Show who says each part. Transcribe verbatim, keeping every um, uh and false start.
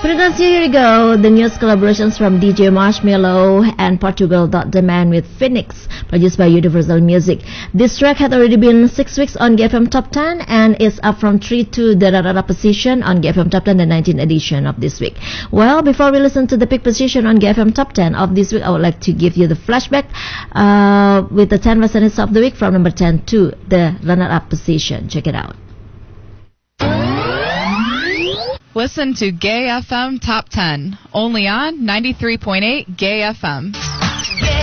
Speaker 1: Put it on, here you go. The newest collaborations from D J Marshmello and Portugal. The Man with Phoenix, produced by Universal Music. This track had already been six weeks on G F M Top ten and is up from three to the runner-up position on G F M Top ten, the nineteenth edition of this week. Well, before we listen to the peak position on G F M Top ten of this week, I would like to give you the flashback uh, with the ten best hits of the week from number ten to the runner-up position. Check it out.
Speaker 2: Listen to Gay F M Top ten, only on ninety-three point eight Gay F M.